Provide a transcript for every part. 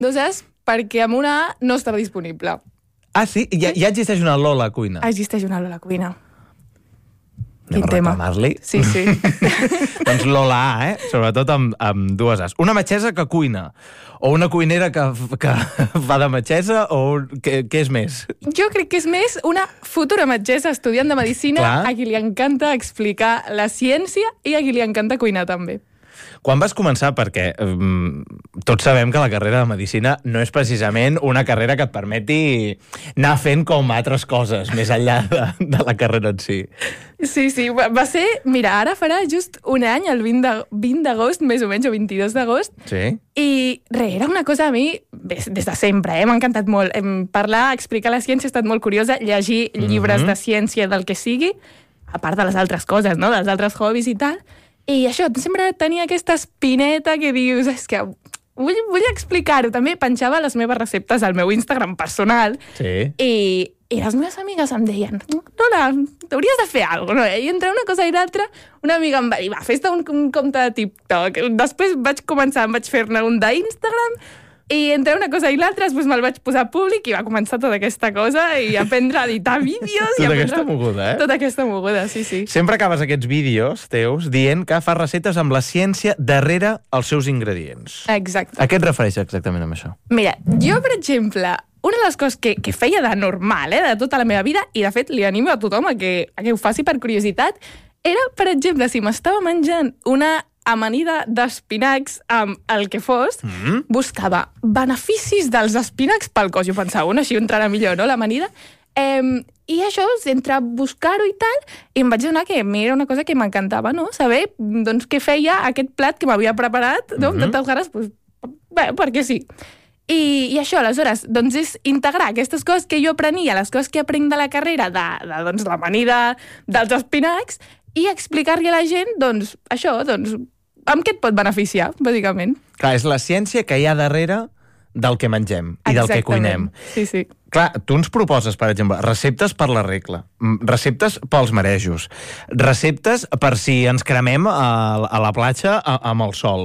2 As perquè amb una A no estava disponible. Ah, sí? Ja existeix una Lola Cuina. Existeix una Lola Cuina. Anem a reclamar-li. Sí. Doncs Lola A, sobretot amb 2 As. Una metgessa que cuina, o una cuinera que fa de metgessa, o què és més? Jo crec que és més una futura metgessa estudiant de medicina. Clar. A qui li encanta explicar la ciència i a qui li encanta cuinar també. Quan vas començar, perquè tots sabem que la carrera de medicina no és precisament una carrera que et permeti anar fent com altres coses, més enllà de la carrera en si. Sí, va ser... Mira, ara farà just un any, el 20 d'agost, més o menys, o 22 d'agost. Sí. I era una cosa a mi, des de sempre, m'ha encantat molt. Parlar, explicar la ciència, ha estat molt curiosa, llegir llibres de ciència del que sigui, a part de les altres coses, no?, dels altres hobbies i tal. I això, sempre tenia aquesta espineta que dius, és que vull explicar-ho. També penjava les meves receptes al meu Instagram personal. Sí. I les meves amigues em deien, Lola, hauries de fer alguna cosa, no? I entre una cosa i l'altra, una amiga em va dir, fes-te un compte de TikTok. Després vaig fer-ne un d'Instagram, i entre una cosa i l'altra, després me'l vaig posar públic i va començar tota aquesta cosa i aprendre a editar vídeos. Tota aquesta moguda, Tota aquesta moguda, sí. Sempre acabes aquests vídeos teus dient que fas receptes amb la ciència darrere els seus ingredients. Exacte. A què et refereix exactament amb això? Mira, jo, per exemple, una de les coses que feia de normal, de tota la meva vida, i de fet li animo a tothom a que ho faci per curiositat, era, per exemple, si m'estava menjant una amanida d'espinacs amb el que fos, buscava beneficis dels espinacs pel cos. Jo pensava, així entrarà millor, no?, l'amanida. I això, entre buscar-ho i tal, i em vaig donar que era una cosa que m'encantava, no?, saber doncs, què feia aquest plat que m'havia preparat, no?, amb tantes ganes, doncs, bé, perquè sí. I això, aleshores, doncs és integrar aquestes coses que jo aprenia, les coses que aprenc de la carrera, de l'amanida dels espinacs, i explicar-li a la gent, doncs, això, doncs, amb què et pot beneficiar, bàsicament. Clar, és la ciència que hi ha darrere del que mengem i del que cuinem. Sí. Clar, tu ens proposes, per exemple, receptes per la regla, receptes pels marejos, receptes per si ens cremem a la platja amb el sol.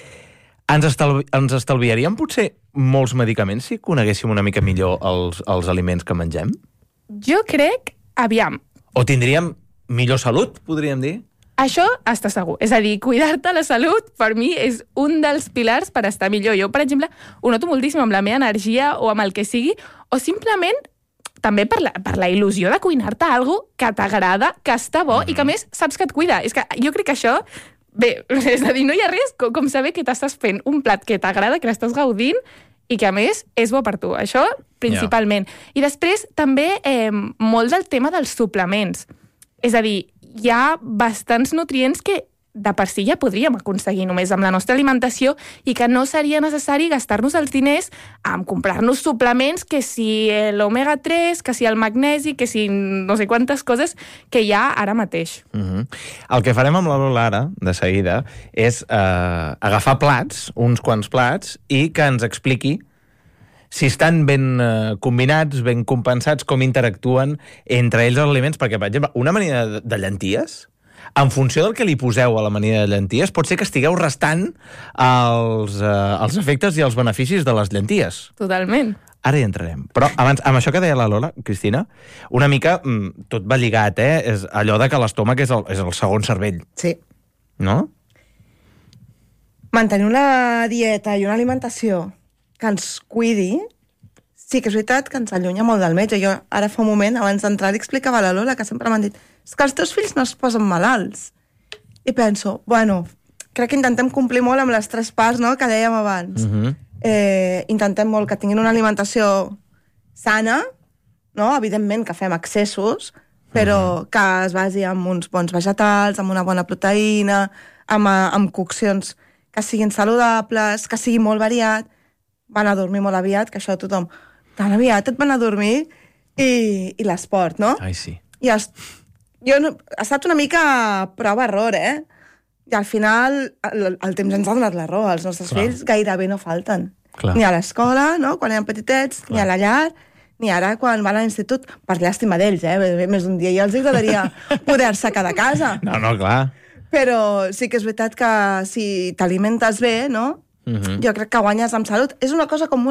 Ens estalviaríem potser molts medicaments si coneguéssim una mica millor els aliments que mengem? Jo crec, aviam. O tindríem millor salut, podríem dir? Això està segur. És a dir, cuidar-te la salut, per mi, és un dels pilars per estar millor. Jo, per exemple, ho noto moltíssim amb la meva energia o amb el que sigui, o simplement també per la il·lusió de cuinar-te alguna que t'agrada, que està bo i que, a més, saps que et cuida. És que jo crec que això... Bé, és a dir, no hi ha res com saber que t'estàs fent un plat que t'agrada, que l'estàs gaudint i que, a més, és bo per tu. Això, principalment. I després, també, molt del tema dels suplements. És a dir, hi ha bastants nutrients que de per si ja podríem aconseguir només amb la nostra alimentació i que no seria necessari gastar-nos els diners en comprar-nos suplements, que si l'omega 3, que si el magnesi, que si no sé quantes coses que hi ha ara mateix. El que farem amb la Lola ara, de seguida, és agafar plats, uns quants plats, i que ens expliqui si estan ben combinats, ben compensats, com interactuen entre ells els aliments, perquè, per exemple, una amanida de llenties, en funció del que li poseu a l'amanida de llenties, pot ser que estigueu restant els efectes i els beneficis de les llenties. Totalment. Ara hi entrarem. Però abans, amb això que deia la Lola, Cristina, una mica tot va lligat, és allò de que l'estómac és el segon cervell. Sí. No? Mantenir una dieta i una alimentació que ens cuidi, sí que és veritat que ens allunya molt del metge. Jo ara fa un moment, abans d'entrar, li explicava a la Lola que sempre m'han dit és que els teus fills no es posen malalts. I penso, bueno, crec que intentem complir molt amb les 3 parts, no?, que dèiem abans. Intentem molt que tinguin una alimentació sana, no?, evidentment que fem excessos, però que es basi en uns bons vegetals, amb una bona proteïna, amb coccions que siguin saludables, que sigui molt variat, van a dormir molt aviat, que això tothom... Tan aviat et van a dormir i l'esport, no? Ai, sí. Ha estat una mica prova-error, I al final el temps ens ha donat la raó. Els nostres fills gairebé no falten. Clar. Ni a l'escola, no?, quan eren petitets, ni a la llar, ni ara quan van a l'institut. Per llàstima d'ells, Més d'un dia ja els agradaria poder-se quedar a casa. No, clar. Però sí que és veritat que si t'alimentes bé, no?, Jo crec que guanyes amb salut. És una cosa com